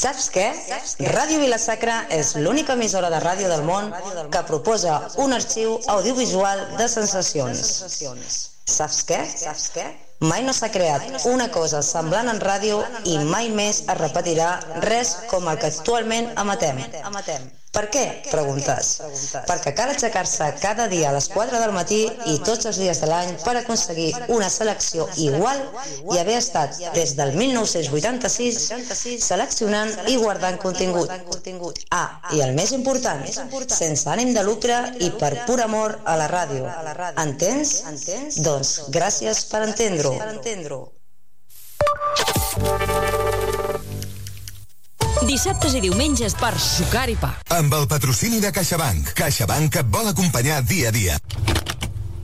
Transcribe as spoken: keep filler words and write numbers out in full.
Saps què? Ràdio Vila-sacra és l'única emissora de ràdio del món que proposa un arxiu audiovisual de sensacions. Saps què? Mai no s'ha creat una cosa semblant en ràdio i mai més es repetirà res com el que actualment emetem. Per què? Preguntes. Perquè cal aixecar-se cada dia a les quatre del matí i tots els dies de l'any per aconseguir una selecció igual i haver estat des del mil nou-cents vuitanta-sis seleccionant i guardant contingut. Ah, i el més important, sense ànim de lucre i per pur amor a la ràdio. Entens? Doncs gràcies per entendre-ho. Dissabtes i diumenges per sucar i pa. Amb el patrocini de CaixaBank. CaixaBank et vol acompanyar dia a dia.